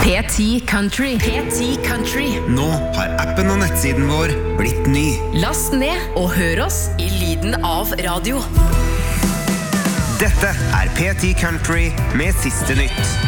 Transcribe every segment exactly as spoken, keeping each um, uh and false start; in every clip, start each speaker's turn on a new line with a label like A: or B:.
A: P ti Country. P ti Country.
B: Nå har appen og nettsiden vår blitt ny.
A: Last ned og hør oss i lyden av radio.
B: Dette er P ti Country med siste nytt.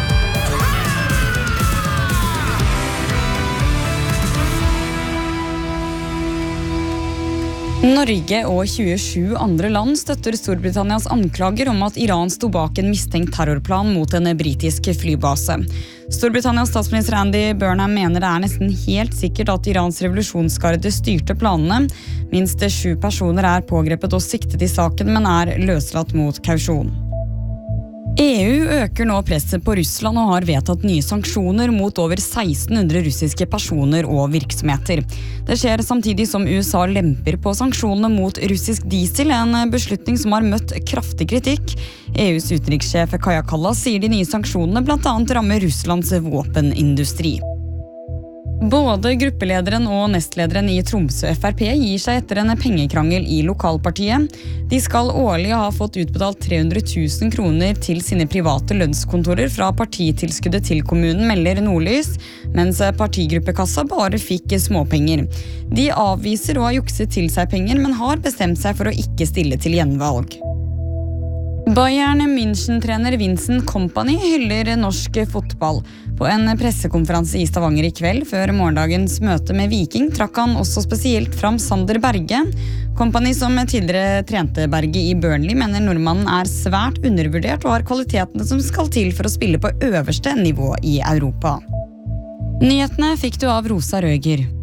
C: Norge og tjuesju andre land støtter Storbritannias anklager om at Iran sto bak en mistenkt terrorplan mot en britisk flybase. Storbritannias statsminister Andy Burnham mener det er nesten helt sikkert at Irans revolusjonsgarde styrte planene. Minst sju personer er pågrepet og siktet i saken, men er løslatt mot kausjon. E U øker nå presset på Russland og har vedtatt nye sanksjoner mot over seksten hundre russiske personer og virksomheter. Det skjer samtidig som U S A lemper på sanksjonene mot russisk diesel, en beslutning som har møtt kraftig kritikk. E U's utenrikssjef Kaja Kallas sier de nye sanksjonene blant annet rammer Russlands våpenindustri. Både gruppelederen og nestlederen i Tromsø F R P gir seg etter en pengekrangel i lokalpartiet. De skal årlig ha fått utbetalt tre hundre tusen kroner til sine private lønnskontorer fra partitilskuddet til kommunen, melder Nordlys, mens partigruppekassa bare fikk småpenger. De avviser å ha jukset til seg penger, men har bestemt seg for å ikke stille til gjenvalg. Bayern München-trener Vincent Kompany hyller norsk fotball. På en pressekonferanse i Stavanger i kveld, før morgendagens møte med Viking, trakk han også spesielt fram Sander Berge. Kompany, som tidligere trente Berge i Burnley, mener nordmannen er svært undervurdert og har kvalitetene som skal til for å spille på øverste nivå i Europa. Nyhetene fikk du av Rosa Røger.